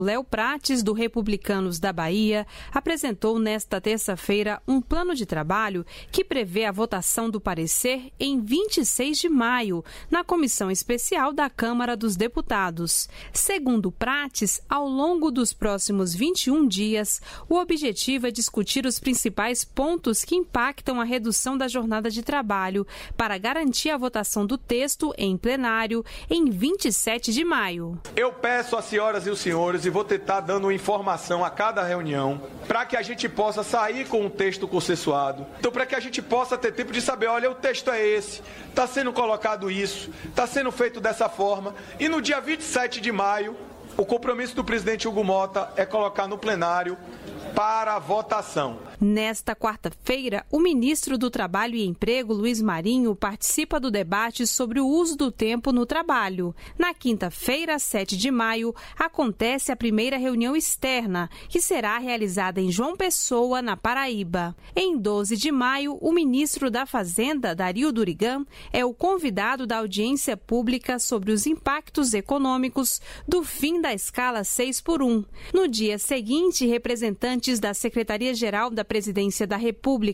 Léo Prates, do Republicanos da Bahia, apresentou nesta terça-feira um plano de trabalho que prevê a votação do parecer em 26 de maio, na Comissão Especial da Câmara dos Deputados. Segundo Prates, ao longo dos próximos 21 dias, o objetivo é discutir os principais pontos que impactam a redução da jornada de trabalho, para garantir a votação do texto em plenário em 27 de maio. Eu peço às senhoras e os senhores, vou tentar dando informação a cada reunião, para que a gente possa sair com um texto consensuado. Então, para que a gente possa ter tempo de saber, olha, o texto é esse, está sendo colocado isso, está sendo feito dessa forma, e no dia 27 de maio, o compromisso do presidente Hugo Mota é colocar no plenário para a votação. Nesta quarta-feira, o ministro do Trabalho e Emprego, Luiz Marinho, participa do debate sobre o uso do tempo no trabalho. Na quinta-feira, 7 de maio, acontece a primeira reunião externa, que será realizada em João Pessoa, na Paraíba. Em 12 de maio, o ministro da Fazenda, Dario Durigan, é o convidado da audiência pública sobre os impactos econômicos do fim da escala 6x1. No dia seguinte, representantes da Secretaria-Geral da Presidência da República